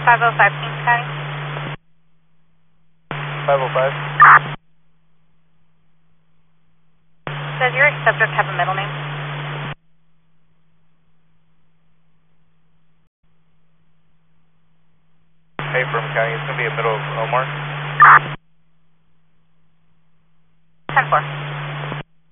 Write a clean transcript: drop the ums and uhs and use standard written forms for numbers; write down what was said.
505 Kings County. 505. Does your subject have a middle name? Hey, from County, it's going to be a middle of Omar. 10-4.